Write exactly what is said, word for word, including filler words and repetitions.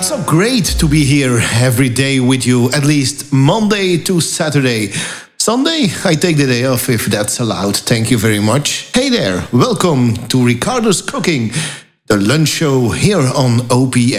so great to be here every day with you, at least Monday to Saturday. Sunday, I take the day off if that's allowed. Thank you very much. Hey there, welcome to Ricardo's Cooking, the lunch show here on O P